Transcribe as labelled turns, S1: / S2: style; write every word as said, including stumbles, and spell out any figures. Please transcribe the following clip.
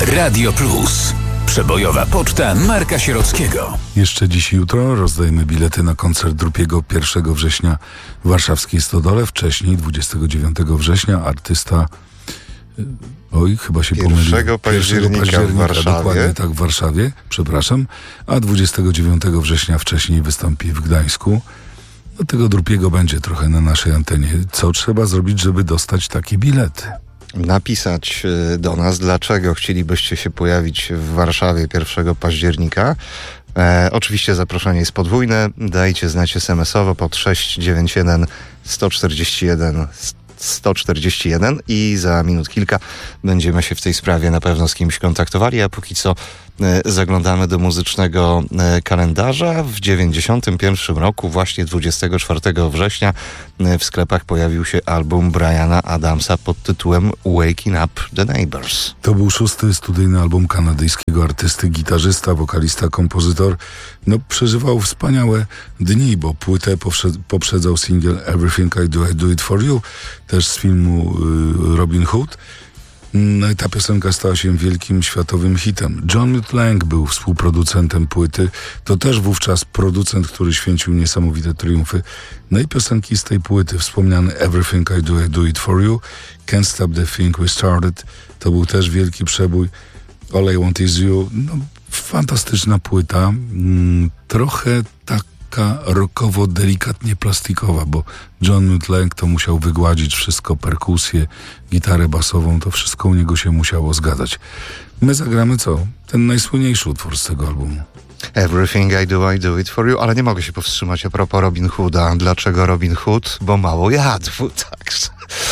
S1: Radio Plus. Przebojowa poczta Marka Sierockiego.
S2: Jeszcze dziś i jutro rozdajemy bilety na koncert Drupiego pierwszego września w warszawskiej Stodole. Wcześniej, dwudziestego dziewiątego września, artysta... Oj, chyba się pomylił.
S3: Pierwszego października, października w Warszawie.
S2: Dokładnie tak, w Warszawie, przepraszam. A dwudziestego dziewiątego września wcześniej wystąpi w Gdańsku. Do tego Drupiego będzie trochę na naszej antenie. Co trzeba zrobić, żeby dostać takie bilety?
S3: Napisać do nas, dlaczego chcielibyście się pojawić w Warszawie pierwszego października. E, oczywiście zaproszenie jest podwójne. Dajcie znać es em esowo pod sześć dziewięć jeden sto czterdzieści jeden sto czterdzieści jeden i za minut kilka będziemy się w tej sprawie na pewno z kimś kontaktowali, a póki co e, zaglądamy do muzycznego e, kalendarza. W dziewięćdziesiątym pierwszym roku, właśnie dwudziestego czwartego września, e, w sklepach pojawił się album Briana Adamsa pod tytułem Waking Up the Neighbors.
S2: To był szósty studyjny album kanadyjskiego artysty, gitarzysta, wokalista, kompozytor. No, przeżywał wspaniałe dni, bo płytę powsze- poprzedzał singiel Everything I Do, I Do It For You, też z filmu y, Robin Hood. No i ta piosenka stała się wielkim światowym hitem. John Mutt Lange był współproducentem płyty. To też wówczas producent, który święcił niesamowite triumfy. No i piosenki z tej płyty, wspomniany Everything I Do, I Do It For You, Can't Stop The Thing We Started, to był też wielki przebój. All I Want Is You, no fantastyczna płyta, mm, trochę taka rockowo delikatnie plastikowa, bo John Mutt Lange to musiał wygładzić wszystko, perkusję, gitarę basową, to wszystko u niego się musiało zgadzać. My zagramy co? Ten najsłynniejszy utwór z tego albumu.
S3: Everything I Do, I Do It For You, ale nie mogę się powstrzymać a propos Robin Hooda. Dlaczego Robin Hood? Bo mało jadł, także